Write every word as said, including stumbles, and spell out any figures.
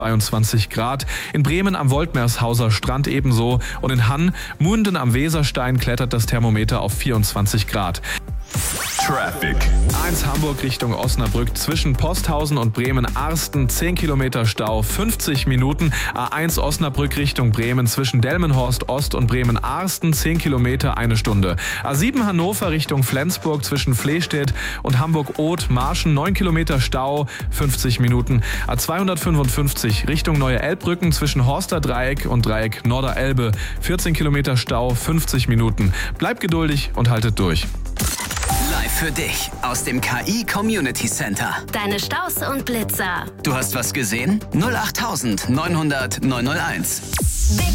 zweiundzwanzig Grad. In Bremen am Woltmershauser Strand ebenso. Und in Hann, Munden am Weserstein klettert das Thermometer auf vierundzwanzig Grad. Traffic. eins Hamburg Richtung Osnabrück zwischen Posthausen und Bremen-Arsten, zehn Kilometer Stau, fünfzig Minuten. A eins Osnabrück Richtung Bremen zwischen Delmenhorst Ost und Bremen-Arsten, zehn Kilometer, eine Stunde. A sieben Hannover Richtung Flensburg zwischen Flehstedt und Hamburg-Oth-Marschen, neun Kilometer Stau, fünfzig Minuten. A zweihundertfünfundfünfzig Richtung Neue Elbbrücken zwischen Horster Dreieck und Dreieck Norderelbe, vierzehn Kilometer Stau, fünfzig Minuten. Bleibt geduldig und haltet durch. Live für dich aus dem K I Community Center. Deine Staus und Blitzer. Du hast was gesehen? null acht neunhundert neunhunderteins.